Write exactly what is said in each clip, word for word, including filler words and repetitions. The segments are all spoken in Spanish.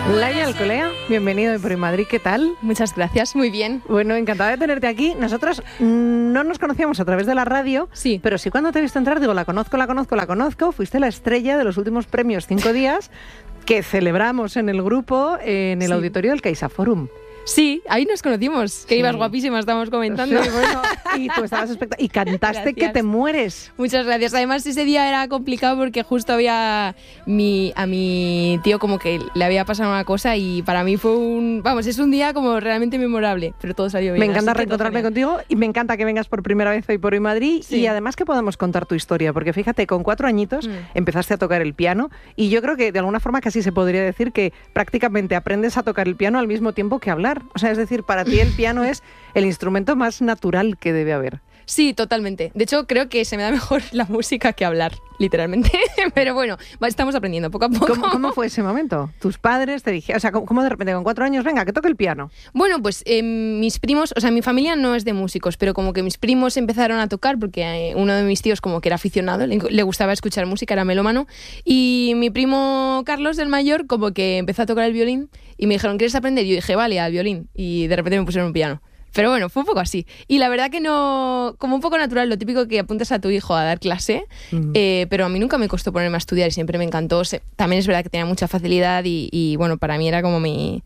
Laia Alcolea, bienvenido a Por en Madrid, ¿qué tal? Muchas gracias, muy bien. Bueno, encantada de tenerte aquí. Nosotros no nos conocíamos a través de la radio, sí. Pero sí cuando te he visto entrar digo, la conozco, la conozco, la conozco. Fuiste la estrella de los últimos premios Cinco Días que celebramos en el grupo, en el sí. auditorio del CaixaForum. Sí, ahí nos conocimos, que sí. ibas guapísima, estábamos comentando. Sí, bueno, y tú estabas espectacular. Y cantaste gracias. Que te mueres. Muchas gracias. Además, ese día era complicado porque justo había mi, a mi tío como que le había pasado una cosa y para mí fue un... Vamos, es un día como realmente memorable, pero todo salió bien. Me encanta reencontrarme contigo y me encanta que vengas por primera vez hoy por hoy Madrid sí. y además que podamos contar tu historia, porque fíjate, con cuatro añitos mm. empezaste a tocar el piano y yo creo que de alguna forma casi se podría decir que prácticamente aprendes a tocar el piano al mismo tiempo que hablar. O sea, es decir, para ti el piano es el instrumento más natural que debe haber. Sí, totalmente. De hecho, creo que se me da mejor la música que hablar, literalmente. Pero bueno, estamos aprendiendo poco a poco. ¿Cómo, cómo fue ese momento? ¿Tus padres te dijeron, o sea, cómo de repente con cuatro años, venga, que toque el piano? Bueno, pues eh, mis primos, o sea, mi familia no es de músicos, pero como que mis primos empezaron a tocar porque eh, uno de mis tíos como que era aficionado, le, le gustaba escuchar música, era melómano, y mi primo Carlos, el mayor, como que empezó a tocar el violín y me dijeron, ¿quieres aprender? Y yo dije, vale, al violín. Y de repente me pusieron un piano. Pero bueno, fue un poco así. Y la verdad que no... Como un poco natural, lo típico que apuntas a tu hijo a dar clase, uh-huh. eh, pero a mí nunca me costó ponerme a estudiar y siempre me encantó. También es verdad que tenía mucha facilidad y, y bueno, para mí era como mi...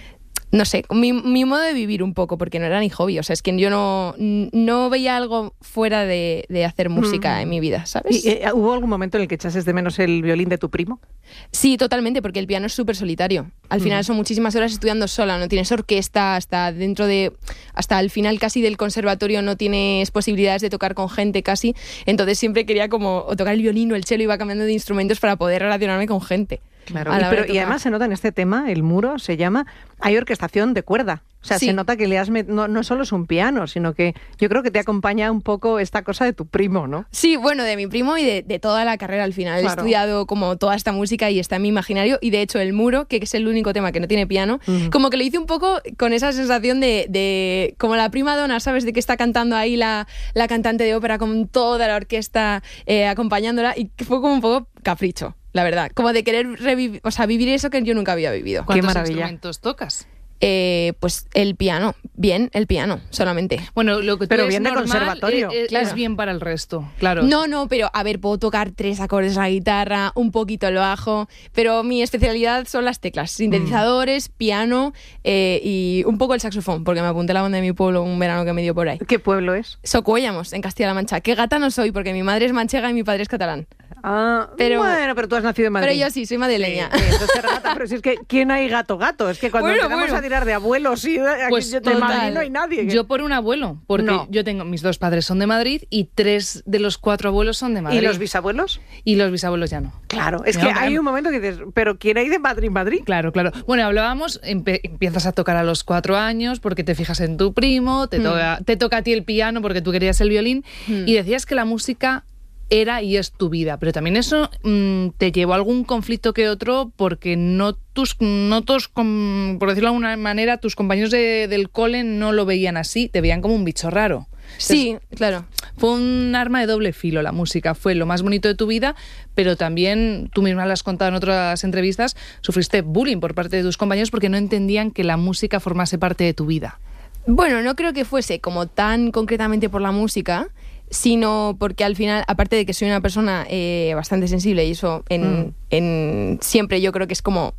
No sé, mi, mi modo de vivir un poco, porque no era ni hobby. O sea, es que yo no, no veía algo fuera de, de hacer música mm. en mi vida, ¿sabes? ¿Y, eh, ¿Hubo algún momento en el que echases de menos el violín de tu primo? Sí, totalmente, porque el piano es súper solitario. Al final mm. son muchísimas horas estudiando sola, no tienes orquesta, hasta dentro de... Hasta el final casi del conservatorio no tienes posibilidades de tocar con gente casi. Entonces siempre quería como o tocar el violín o el cello, iba cambiando de instrumentos para poder relacionarme con gente. Claro, y, pero, y además se nota en este tema, el muro se llama, hay orquestación de cuerda. O sea, sí. se nota que le has met... no, no solo es un piano, sino que yo creo que te acompaña un poco esta cosa de tu primo, ¿no? Sí, bueno, de mi primo y de, de toda la carrera al final. Claro. He estudiado como toda esta música y está en mi imaginario. Y de hecho el muro, que es el único tema que no tiene piano, uh-huh. como que lo hice un poco con esa sensación de, de como la prima donna, ¿sabes? De que está cantando ahí la, la cantante de ópera con toda la orquesta eh, acompañándola y que fue como un poco capricho. La verdad, como de querer revivir, o sea, vivir eso que yo nunca había vivido. ¿Cuántos instrumentos tocas? Eh, pues el piano, bien, el piano, solamente. Bueno, lo que tú pero bien de conservatorio. Es, claro. es bien para el resto, claro. No, no, pero a ver, puedo tocar tres acordes a la guitarra, un poquito el bajo, pero mi especialidad son las teclas, sintetizadores, mm. piano eh, y un poco el saxofón, porque me apunté a la banda de mi pueblo un verano que me dio por ahí. ¿Qué pueblo es? Socuéllamos, en Castilla-La Mancha. Qué gata no soy, porque mi madre es manchega y mi padre es catalán. Ah, pero, bueno, pero tú has nacido en Madrid. Pero yo sí, soy madrileña. Sí, sí, entonces, gata, pero si es que ¿quién hay gato gato? Es que cuando bueno, empezamos bueno. a tirar de abuelos y de, pues aquí, de Madrid no hay nadie. Yo por un abuelo, porque no. yo tengo mis dos padres son de Madrid y tres de los cuatro abuelos son de Madrid. ¿Y los bisabuelos? Y los bisabuelos ya no. Claro, es no, que claro. hay un momento que dices, pero ¿quién hay de Madrid, Madrid? Claro, claro. Bueno, hablábamos, empe- empiezas a tocar a los cuatro años porque te fijas en tu primo, te, mm. toca, te toca a ti el piano porque tú querías el violín mm. y decías que la música era y es tu vida, pero también eso mmm, te llevó a algún conflicto que otro porque no tus, no tus com, por decirlo de alguna manera, tus compañeros de, del cole no lo veían así, te veían como un bicho raro. Sí, Entonces, claro. Fue un arma de doble filo la música, fue lo más bonito de tu vida, pero también, tú misma lo has contado en otras entrevistas, sufriste bullying por parte de tus compañeros porque no entendían que la música formase parte de tu vida. Bueno, no creo que fuese como tan concretamente por la música, sino porque al final, aparte de que soy una persona eh, bastante sensible y eso en, mm. en siempre yo creo que es como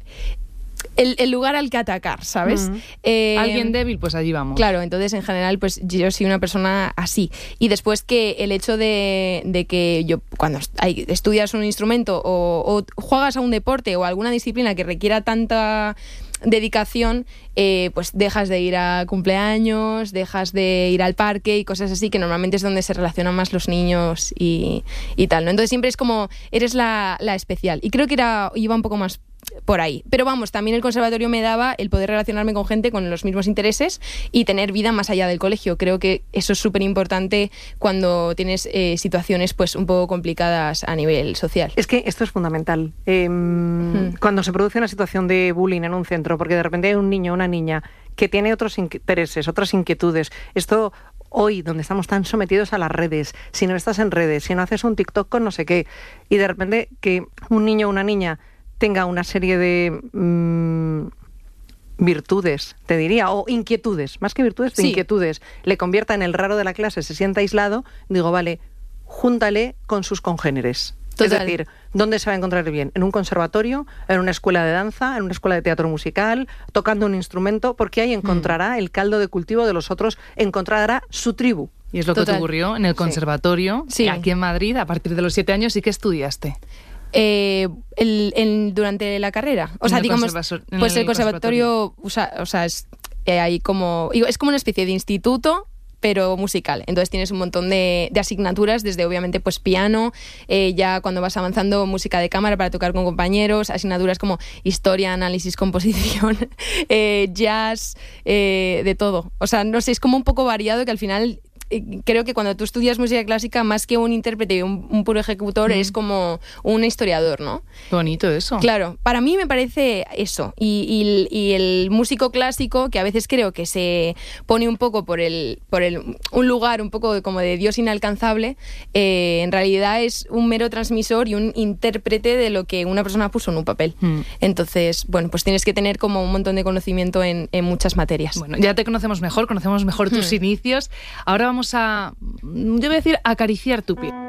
el, el lugar al que atacar, ¿sabes? Mm. Eh, Alguien débil, pues allí vamos. Claro, entonces en general pues yo soy una persona así. Y después que el hecho de, de que yo cuando hay, estudias un instrumento o, o juegas a un deporte o alguna disciplina que requiera tanta dedicación, eh, pues dejas de ir a cumpleaños, dejas de ir al parque y cosas así, que normalmente es donde se relacionan más los niños y, y tal, ¿no? Entonces siempre es como, eres la, la especial. Y creo que era, iba un poco más por ahí. Pero vamos, también el conservatorio me daba el poder relacionarme con gente con los mismos intereses y tener vida más allá del colegio. Creo que eso es súper importante cuando tienes eh, situaciones pues un poco complicadas a nivel social. Es que esto es fundamental. Eh, hmm. Cuando se produce una situación de bullying en un centro, porque de repente hay un niño o una niña que tiene otros intereses, otras inquietudes, esto... Hoy, donde estamos tan sometidos a las redes, si no estás en redes, si no haces un TikTok con no sé qué, y de repente que un niño o una niña tenga una serie de mmm, virtudes, te diría, o inquietudes, más que virtudes, Sí. inquietudes, le convierta en el raro de la clase, se sienta aislado, digo, vale, júntale con sus congéneres. Total. Es decir, ¿dónde se va a encontrar bien? ¿En un conservatorio? ¿En una escuela de danza? ¿En una escuela de teatro musical? ¿Tocando un instrumento? Porque ahí encontrará mm. el caldo de cultivo de los otros, encontrará su tribu. Y es lo Total. que te ocurrió en el conservatorio, Sí. aquí en Madrid, a partir de los siete años. ¿Y qué estudiaste? Eh, el, el- durante la carrera. O En sea, el digamos, conservaso- en pues el el conservatorio, o sea, o sea, es, eh, hay como, digo, es como una especie de instituto, pero musical. Entonces tienes un montón de, de asignaturas, desde obviamente pues piano, eh, ya cuando vas avanzando música de cámara para tocar con compañeros, asignaturas como historia, análisis, composición, eh, jazz, eh, de todo. O sea, no sé, es como un poco variado que al final... eh, Creo que cuando tú estudias música clásica, más que un intérprete y un, un puro ejecutor, Mm. es como un historiador, ¿no? Qué bonito eso. Claro, para mí me parece eso. Y, y- y el músico clásico, que a veces creo que se pone un poco por el, por el un lugar un poco como de Dios inalcanzable, eh, en realidad es un mero transmisor y un intérprete de lo que una persona puso en un papel. Mm. Entonces, bueno, pues tienes que tener como un montón de conocimiento en, en muchas materias. Bueno, ya te conocemos mejor, conocemos mejor tus Hmm. inicios. Ahora vamos a, yo voy a decir, acariciar tu piel.